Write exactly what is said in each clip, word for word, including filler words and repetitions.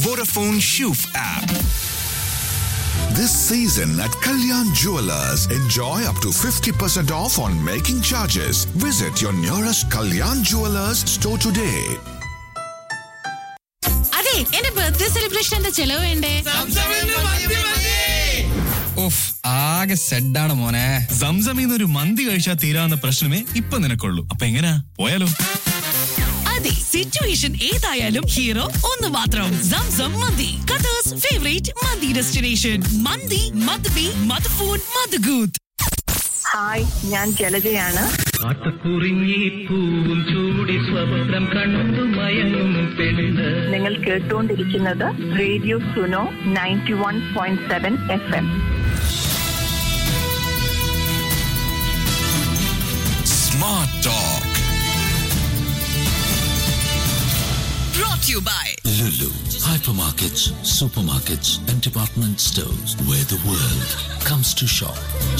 Vodafone Shoof app. This season at Kalyan Jewellers, enjoy up to fifty percent off on making charges. Visit your nearest Kalyan Jewellers store today. അതെ, എന്റെ birthday സെലിബ്രേഷന്റെ ചെലവ് വേണ്ടേ? ഉഫ്, ആകെ സെഡാണ് മോനെ. സംസമിന്ന് ഒരു മന്തി കഴിച്ചാൽ തീരാവുന്ന പ്രശ്നമേ ഇപ്പൊ നിനക്കുള്ളൂ. അപ്പൊ എങ്ങനാ, പോയാലോ? അതെ, സിറ്റുവേഷൻ ഏതായാലും ഹീറോ ഒന്ന് മാത്രം. സംസം മന്തി, ഖത്തർസ് ഫേവറേറ്റ് മന്തി ഡെസ്റ്റിനേഷൻ. മന്തി മദ്ബി മദ്ഫൂൺ മദ്ഗൂത്ത്. ഹായ്, ഞാൻ ജലജയാണ്. നിങ്ങൾ കേട്ടുകൊണ്ടിരിക്കുന്നത് radio Suno ninety one point seven F M. Smart Talk. Brought to you by Lulu. Hypermarkets, supermarkets and department stores where the world comes to shop.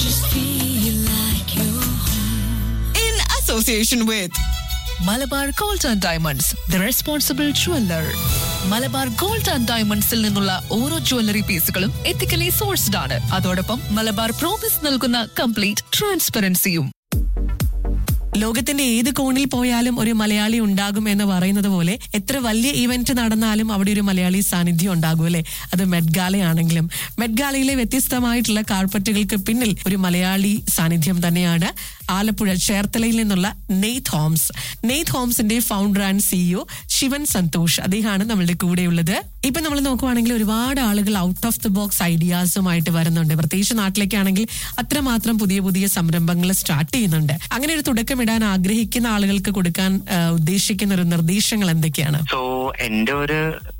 in association with Malabar gold and diamonds, the responsible jeweller. Malabar gold and ഡയമണ്ട്സിൽ നിന്നുള്ള ഓരോ jewellery പീസുകളും ethically sourced ആണ്. അതോടൊപ്പം Malabar promise നൽകുന്ന complete ട്രാൻസ്പെറൻസിയും. ലോകത്തിന്റെ ഏത് കോണിൽ പോയാലും ഒരു മലയാളി ഉണ്ടാകും എന്ന് പറയുന്നത് പോലെ എത്ര വലിയ ഇവന്റ് നടന്നാലും അവിടെ ഒരു മലയാളി സാന്നിധ്യം ഉണ്ടാകും അല്ലെ. അത് മെഡ്ഗാലയാണെങ്കിലും മെഡ്ഗാലയിലെ വ്യത്യസ്തമായിട്ടുള്ള കാർപ്പറ്റുകൾക്ക് പിന്നിൽ ഒരു മലയാളി സാന്നിധ്യം തന്നെയാണ്. ആലപ്പുഴ ചേർത്തലയിൽ നിന്നുള്ള നെയ്ത്ത് ഹോംസ്. നെയ്ത്ത് ഹോംസിന്റെ founder and CEO Shivan Santhosh, അദ്ദേഹമാണ് നമ്മളുടെ കൂടെയുള്ളത്. ഇപ്പൊ നമ്മൾ നോക്കുവാണെങ്കിൽ ഒരുപാട് ആളുകൾ ഔട്ട് ഓഫ് ദി ബോക്സ് ഐഡിയാസുമായിട്ട് വരുന്നുണ്ട്. പ്രത്യേകിച്ച് നാട്ടിലേക്കാണെങ്കിൽ അത്രമാത്രം പുതിയ പുതിയ സംരംഭങ്ങൾ സ്റ്റാർട്ട് ചെയ്യുന്നുണ്ട്. അങ്ങനെ ഒരു തുടക്കം ഇടാൻ ആഗ്രഹിക്കുന്ന ആളുകൾക്ക് കൊടുക്കാൻ ഉദ്ദേശിക്കുന്ന ഒരു നിർദ്ദേശങ്ങൾ എന്തൊക്കെയാണ്? സോ എന്റെ ഒരു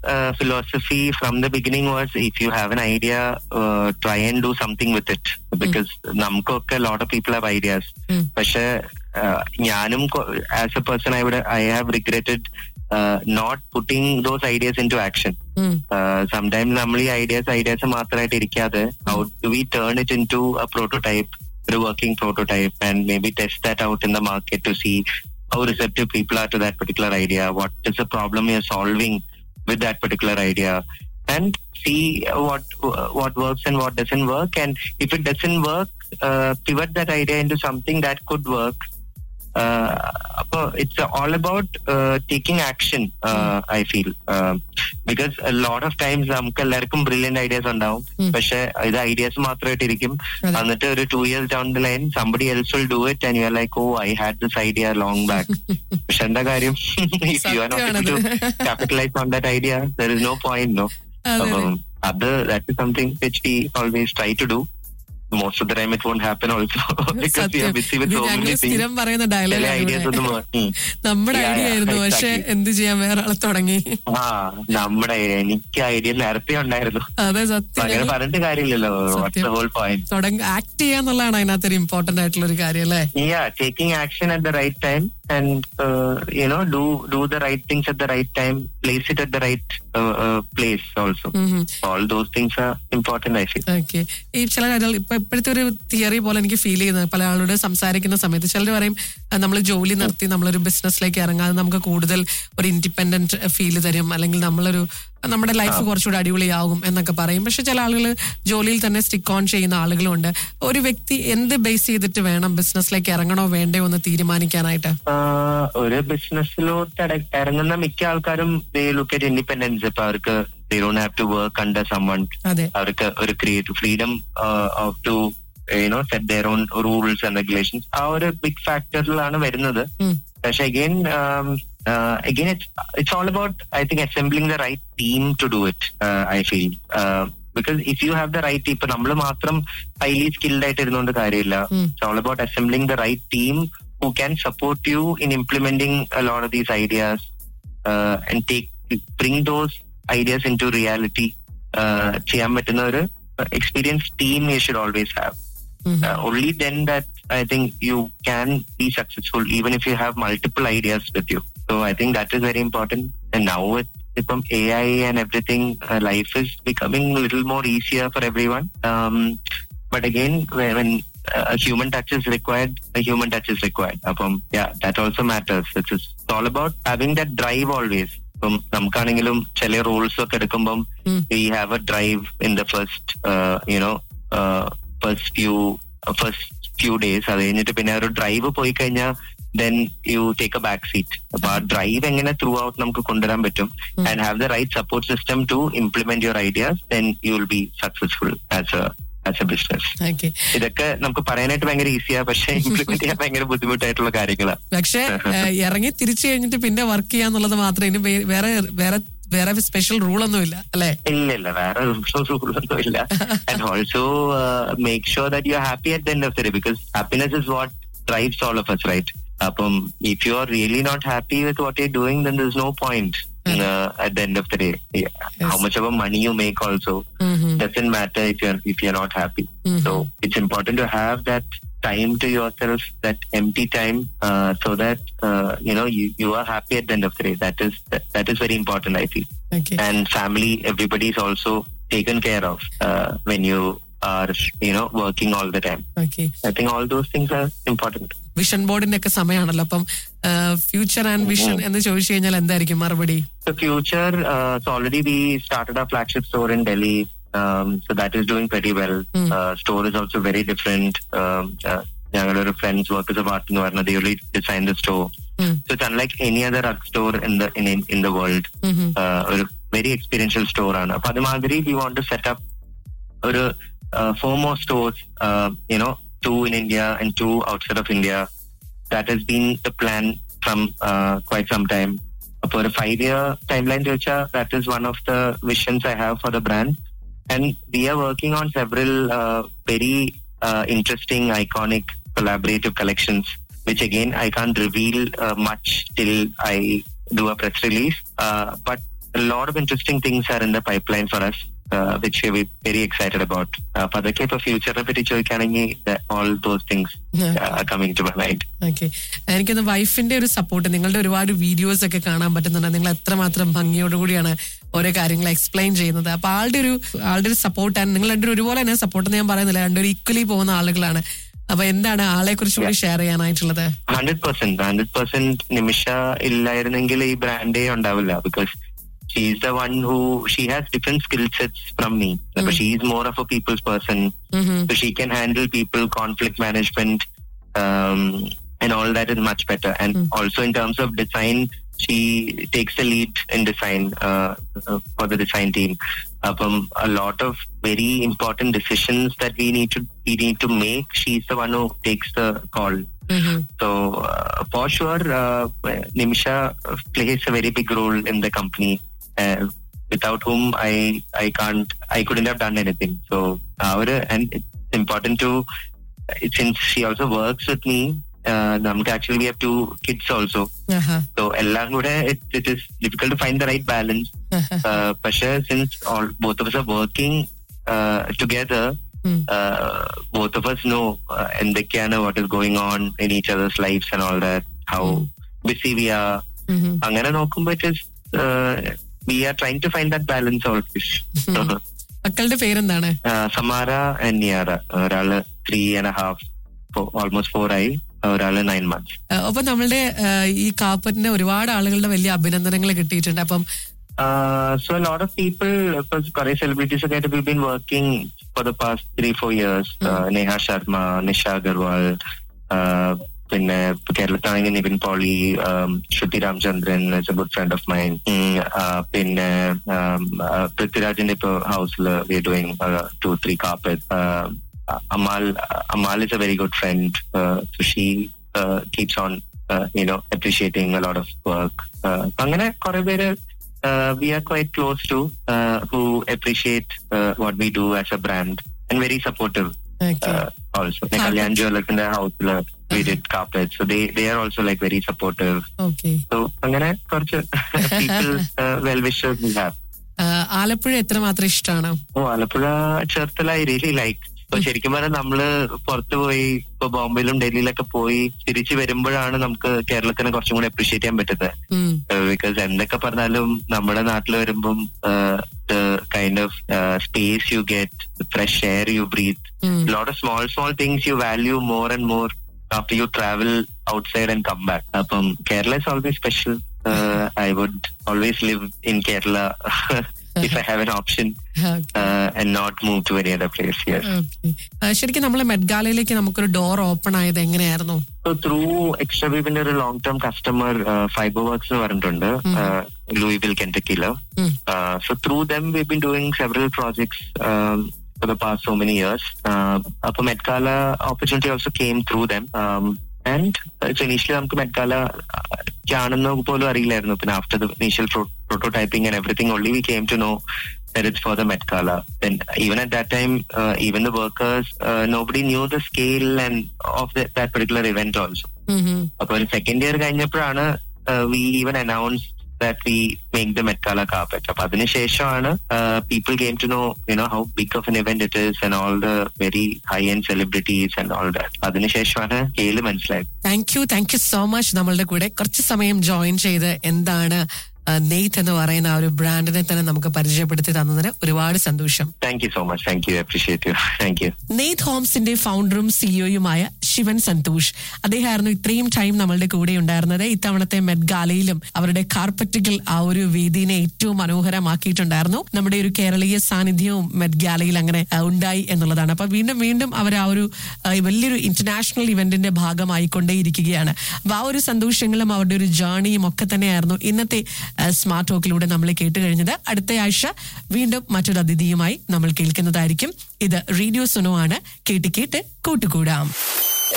philosophy from the beginning was, if you have an idea, try and do something with it. Because നമുക്കൊക്കെ lot of people have ideas. പക്ഷെ ഞാനും as A person I would I have regretted not putting those ideas in to action. Sometimes നമ്മൾ ഈ ideas ideas മാത്രമായിട്ട് ഇരിക്കാതെ, how do we turn it in to A prototype, a working prototype, and maybe test that out in the market to see how receptive people are to that particular idea, what is the problem you're solving with that particular idea, and see what what works and what doesn't work. And if it doesn't work, uh, pivot that idea into something that could work. Uh, it's all about uh, taking action, uh, I feel. Uh, because a lot of times നമുക്ക് എല്ലാവർക്കും brilliant ideas ഉണ്ടാവും, പക്ഷെ ഇത് ideas മാത്രമായിട്ടിരിക്കും. എന്നിട്ട് ഒരു two years down the line somebody else will do it and you are like, oh, I had this idea long back. പക്ഷെ എന്താ കാര്യം? If you are not able to capitalize on that idea, there is no point, no. Um, other, that is something which we always try to do. Most of the time it won't happen also because we are busy with so many things. സ്ഥിരം പറയുന്ന dialogue ideas ഒന്നും നമ്മുടെ idea ആയിരുന്നു, പക്ഷെ എന്ത് ചെയ്യാൻ വേറെ ആളെ തുടങ്ങി. ആ നമ്മുടെ എനിക്ക് ഐഡിയ നേരത്തെ ഉണ്ടായിരുന്നു. അതെ, സത്യം. അങ്ങനെ പറഞ്ഞിട്ട് കാര്യമില്ലല്ലോ. ഹോൾ പോയിന്റ് തുടങ്ങി ആക്ട് ചെയ്യാന്നുള്ളതാണ് അതിനകത്തൊരു ഇമ്പോർട്ടന്റ് ആയിട്ടുള്ള ഒരു കാര്യം അല്ലേ? Yeah, taking action at the right time and uh, you know do do the right things at the right time, place it at the right uh, uh, place also. Mm-hmm. All those things are important, I feel. Okay. ഈ ചില കാര്യങ്ങൾ ഇപ്പൊ ഇപ്പോഴത്തെ ഒരു theory പോലെ എനിക്ക് feel ചെയ്യുന്നത്, പല ആളോട് സംസാരിക്കുന്ന സമയത്ത് ചിലർ പറയും നമ്മൾ ജോലി നിർത്തി നമ്മളൊരു ബിസിനസ്സിലേക്ക് ഇറങ്ങാതെ നമുക്ക് കൂടുതൽ ഒരു ഇൻഡിപെൻഡന്റ് ഫീൽ തരും, അല്ലെങ്കിൽ നമ്മളൊരു നമ്മുടെ ലൈഫ് കുറച്ചുകൂടി അടിപൊളിയാകും എന്നൊക്കെ പറയും. പക്ഷെ ചില ആളുകൾ ജോലിയിൽ തന്നെ സ്റ്റിക്ക് ഓൺ ചെയ്യുന്ന ആളുകളുണ്ട്. ഒരു വ്യക്തി എന്ത് ബേസ് ചെയ്തിട്ട് വേണം ബിസിനസ്സിലേക്ക് ഇറങ്ങണോ വേണ്ടയോ എന്ന് തീരുമാനിക്കാനായിട്ട്? ഒരു ബിസിനസ്സിലോട്ട് ഇറങ്ങുന്ന മിക്ക ആൾക്കാരും ലുക്ക് അറ്റ് ഇൻഡിപെൻഡൻസ്. ഇപ്പൊ അവർക്ക് they don't have to work under someone. അവർക്ക് ഒരു creative freedom to you know set their own rules and regulations. ആ ഒരു ബിഗ് ഫാക്ടറിലാണ് വരുന്നത്. പക്ഷെ again uh, again it's it's all about, I think, assembling the right team to do it. uh, I feel uh, because if you have the right team, ഇപ്പൊ നമ്മൾ മാത്രം highly skilled ആയിട്ട് ഇരുന്നുകൊണ്ട് കാര്യമില്ല. It's all about assembling the right team who can support you in implementing a lot of these ideas uh, and take bring those ideas into reality. uh, ചെയ്യാൻ പറ്റുന്ന ഒരു experienced team you should always have. Mm-hmm. Uh, only then that I think you can be successful even if you have multiple ideas with you. So I think that is very important. And now with from A I and everything, uh, life is becoming a little more easier for everyone. Um, but again, when, when uh, a human touch is required, a human touch is required. Um, yeah, that also matters. It's, it's all about having that drive always. ഇപ്പം നമുക്കാണെങ്കിലും ചില Rolls ഒക്കെ എടുക്കുമ്പം we have A drive in the first you know first few first few days. അത് കഴിഞ്ഞിട്ട് പിന്നെ ഒരു drive പോയി കഴിഞ്ഞാൽ then you take a back seat. അപ്പൊ ആ ഡ്രൈവ് എങ്ങനെ ത്രൂ ഔട്ട് നമുക്ക് കൊണ്ടുവരാൻ പറ്റും and have the right support system to implement your ideas, then you will be successful as a as a business. ഇതൊക്കെ നമുക്ക് പറയാനായിട്ട് ഭയങ്കര ഈസിയാ, പക്ഷെ ഇംപ്ലിമെന്റ് ചെയ്യാൻ ഭയങ്കര ബുദ്ധിമുട്ടായിട്ടുള്ള കാര്യങ്ങളാണ്. പക്ഷെ ഇറങ്ങി തിരിച്ചു കഴിഞ്ഞിട്ട് പിന്നെ വർക്ക് ചെയ്യാന്നുള്ളത് മാത്രമേ ഇനി വേറെ വേറെ വേറെ സ്പെഷ്യൽ റൂൾ ഒന്നും ഇല്ല അല്ലെ? ഇല്ല ഇല്ല, വേറെ റൂളൊന്നും ഇല്ല. And also make sure that you are happy at the end of the day, because happiness is what drives all of us, right? അപ്പം if you are really not happy with what you're doing, then there's no point uh, at the end of the day. Yeah. Yes. How much of a money you make also mm-hmm. doesn't matter if you're if you're not happy. Mm-hmm. So it's important to have that time to yourself, that empty time, uh, so that uh, you know you, you are happy at the end of the day. That is that, that is very important, I feel. Okay. And family, everybody is also taken care of uh, when you are, you know, working all the time. Okay. I think all those things are important. Vision ബോർഡിന്റെ ഒക്കെ സമയമാണല്ലോ, അപ്പം future and vision എന്ന് ചോദിച്ചു കഴിഞ്ഞാൽ എന്തായിരിക്കും മറുപടി? Future, so already we started our flagship store in Delhi, um, so that is doing pretty well. Mm. Uh, store is also very different. Um, uh, ഞങ്ങളൊരു friends workers of art എന്ന് പറഞ്ഞത് they only design the store. Mm. So it's unlike any other rug store in the in in the world. Mm-hmm. uh, ഒരു very experiential store ആണ്. അപ്പൊ അതുമാതിരി we want to set up ഒരു uh, four more stores, uh, you know, two in India and two outside of India. That has been the plan from uh, quite some time. For a five-year timeline, that is one of the visions I have for the brand. And we are working on several uh, very uh, interesting, iconic, collaborative collections, which again, I can't reveal uh, much till I do a press release. Uh, but a lot of interesting things are in the pipeline for us. Uh, which we're very excited about. Uh, for the case of future, all those things uh, are coming to my mind. Okay. എനിക്കൊന്ന് വൈഫിന്റെ ഒരു support, നിങ്ങളുടെ ഒരുപാട് videos ഒക്കെ കാണാൻ പറ്റുന്നുണ്ട്. നിങ്ങൾ എത്രമാത്രം ഭംഗിയോടുകൂടിയാണ് ഓരോ കാര്യങ്ങൾ എക്സ്പ്ലെയിൻ ചെയ്യുന്നത്. അപ്പൊ ആളുടെ ഒരു ആളുടെ ഒരു സപ്പോർട്ട്, നിങ്ങൾ രണ്ടുപേരും ഒരുപോലെ തന്നെ സപ്പോർട്ട് ഞാൻ പറയുന്നില്ല, രണ്ടുപേരും ഈക്വലി പോകുന്ന ആളുകളാണ്. അപ്പൊ എന്താണ് ആളെ കുറിച്ച് കൂടി share ചെയ്യാനായിട്ടുള്ളത്? Hundred percent hundred percent നിമിഷ ഇല്ലായിരുന്നെങ്കിൽ ഈ ബ്രാൻഡേ ഉണ്ടാവില്ല. Because she's the one who, she has different skill sets from me. Mm. But she's more of a people's person. Mm-hmm. So she can handle people, conflict management, um, and all that is much better. And mm. also in terms of design, she takes the lead in design uh, uh, for the design team. Um, a lot of very important decisions that we need to we need to make, she's the one who takes the call. Mm-hmm. So uh, for sure, uh, Nimisha plays a very big role in the company. Uh, without whom I I can't I couldn't have done anything. So our and it's important to, since she also works with me. Uh, actually we have two kids also. Uh-huh. So ellam kude it, it is difficult to find the right balance. Uh-huh. Uh, but since all both of us are working uh, together, mm. uh, both of us know uh, endekkana what is going on in each other's lives and all that, how mm. busy we are. Mm-hmm. Angana nokkumbo it is uh, we are trying to find that balance always. മക്കളുടെ പേരെന്താണ്? സമാര and നിയാറ. ഒരാള് three and half, almost four ആയി, ഒരാള് nine months. അപ്പൊ നമ്മളുടെ ഈ കാപ്പറ്റിന് ഒരുപാട് ആളുകളുടെ വലിയ അഭിനന്ദനങ്ങൾ കിട്ടിയിട്ടുണ്ട്. അപ്പം so a lot of people, കുറെ സെലിബ്രിറ്റീസ് ഒക്കെ ആയിട്ട് we've been working for the past three four years. Neha Sharma, Nisha Agarwal, പിന്നെ കേരളത്തിലാണെങ്കിൽ നിവിൻ പോളി, ശ്രുതി Ramachandran is A good friend of mine. പിന്നെ പൃഥ്വിരാജിന്റെ ഇപ്പൊ ഹൗസിൽ V are doing to three carpet. Amaal Amaal is A very good friend. So she keeps on you know appreciating a lot of work. അങ്ങനെ കുറെ പേര് V R quite close to who appreciate what we do as A brand and very supportive. Okay. Uh, also, like Kalyan Jewellers in their house, uh, we did carpets, so they they are also like very supportive. Okay. So, angane korchu people uh, well wishers we have. Alappuzha എത്രമാത്രം ഇഷ്ടമാണ്? ഓ, Alappuzha Cherthala I really like. ഇപ്പൊ ശരിക്കും പറഞ്ഞാൽ നമ്മള് പുറത്തു പോയി ഇപ്പൊ ബോംബെയിലും ഡൽഹിയിലൊക്കെ പോയി തിരിച്ചു വരുമ്പോഴാണ് നമുക്ക് കേരളത്തിനെ കുറച്ചും കൂടി അപ്രീഷിയേറ്റ് ചെയ്യാൻ പറ്റുന്നത്. ബിക്കോസ് എന്തൊക്കെ പറഞ്ഞാലും നമ്മുടെ നാട്ടിൽ വരുമ്പം the kind of uh, space you get, the fresh air you breathe, mm. a lot of small small things you value more and more after you travel outside and come back. Apam Kerala is always special. uh, I would always live in Kerala if I have an option uh, and not move to any other place here. Okay. Uh, ശരിക്കും നമ്മൾ മെഡ്ഗാലയിലേക്ക് നമുക്കൊരു door open ആയത് എങ്ങനെയായിരുന്നു? So through Extra Weaving ഒരു long term customer uh, Fiberworks എന്ന് പറഞ്ഞിട്ടുണ്ട്, uh, Louisville, Kentucky. Mm. Uh, so through them we've been doing several projects um, for the past so many years. Uh, അപ്പൊ Met Gala opportunity also came through them. Um, and uh, so initially നമുക്ക് Met Gala ആണെന്ന് പോലും അറിയില്ലായിരുന്നു. പിന്നെ after the initial pro- prototyping and everything, only we came to know that it's for the Met Gala. Then even at that time, uh, even the workers, uh, nobody knew the scale and of the, that particular event also. Upon second year കഴിഞ്ഞപ്പോഴാണ് uh, we even announced that we make the Met Gala carpet. അപ്പൊ അതിനുശേഷമാണ് uh, people came to know, you know, how big of an event it is and all the very high-end celebrities and all that. അതിനുശേഷമാണ് scale മനസ്സിലായത്. Thank you thank you so much നമ്മളുടെ കൂടെ കുറച്ച് സമയം join ചെയ്ത് എന്താണ് നെയ്ത്ത് എന്ന് പറയുന്ന ആ ഒരു ബ്രാൻഡിനെ തന്നെ നമുക്ക് പരിചയപ്പെടുത്തി തന്നതിന് ഒരുപാട് സന്തോഷം. Thank you so much. Thank you. Appreciate you. Thank you. നെയ്ത്ത് ഹോംസിന്റെ ഫൗണ്ടറും സിഇഒയുമായ ശിവൻ സന്തോഷ്, അദ്ദേഹമായിരുന്നു ഇത്രയും ടൈം നമ്മളുടെ കൂടെ ഉണ്ടായിരുന്നത്. ഇത്തവണത്തെ മെറ്റ് ഗാലയിലും അവരുടെ കാർപ്പറ്റുകൾ ആ ഒരു വേദിനെ ഏറ്റവും മനോഹരമാക്കിയിട്ടുണ്ടായിരുന്നു. നമ്മുടെ ഒരു കേരളീയ സാന്നിധ്യവും മെറ്റ് ഗാലയിൽ അങ്ങനെ ഉണ്ടായി എന്നുള്ളതാണ്. അപ്പൊ വീണ്ടും വീണ്ടും അവർ ആ ഒരു വലിയൊരു ഇന്റർനാഷണൽ ഇവന്റിന്റെ ഭാഗമായിക്കൊണ്ടേയിരിക്കുകയാണ്. അപ്പൊ ആ ഒരു സന്തോഷങ്ങളും അവരുടെ ഒരു ജേർണിയും ഒക്കെ തന്നെയായിരുന്നു ഇന്നത്തെ സ്മാർട്ട് ടോക്കിലൂടെ നമ്മൾ കേട്ട് കഴിഞ്ഞത്. അടുത്ത ആഴ്ച വീണ്ടും മറ്റൊരു അതിഥിയുമായി നമ്മൾ കേൾക്കുന്നതായിരിക്കും. ഇത് റേഡിയോ സുനോ ആണ്. കേട്ട് കേട്ട് കൂട്ടുകൂടാം.